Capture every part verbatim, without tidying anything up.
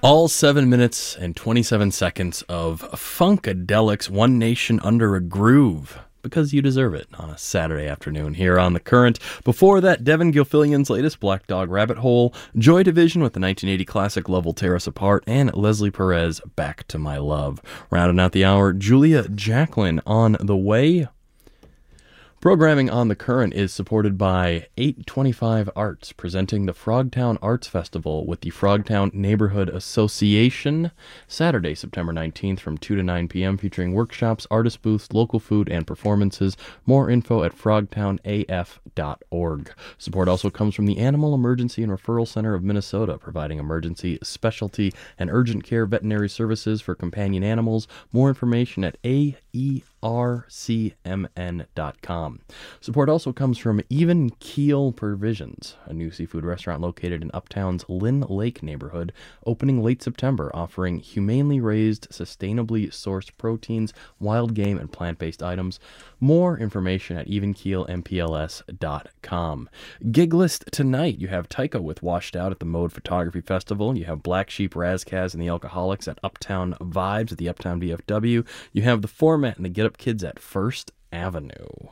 All seven minutes and twenty-seven seconds of Funkadelics, One Nation Under a Groove, because you deserve it on a Saturday afternoon here on The Current. Before that, Devin Gilfillian's latest Black Dog Rabbit Hole, Joy Division with the nineteen eighty classic Love Tear Us Apart, and Leslie Perez, Back to My Love. Rounding out the hour, Julia Jacklin on the way. Programming on The Current is supported by eight twenty-five Arts, presenting the Frogtown Arts Festival with the Frogtown Neighborhood Association, Saturday, September nineteenth from two to nine p.m., featuring workshops, artist booths, local food, and performances. More info at frogtown a f dot org. Support also comes from the Animal Emergency and Referral Center of Minnesota, providing emergency, specialty, and urgent care veterinary services for companion animals. More information at a e r c m n dot com. Support also comes from Even Keel Provisions, a new seafood restaurant located in Uptown's Lynn Lake neighborhood, opening late September, offering humanely raised, sustainably sourced proteins, wild game, and plant-based items. More information at even keel m p l s dot com. Gig list tonight, you have Taika with Washed Out at the Mode Photography Festival. You have Black Sheep, Razkaz, and the Alcoholics at Uptown Vibes at the Uptown V F W. You have The Format and the Get Up Kids at First Avenue.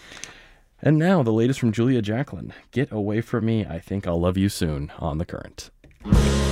And now, the latest from Julia Jacklin. Get Away From Me, I Think I'll Love You Soon on The Current.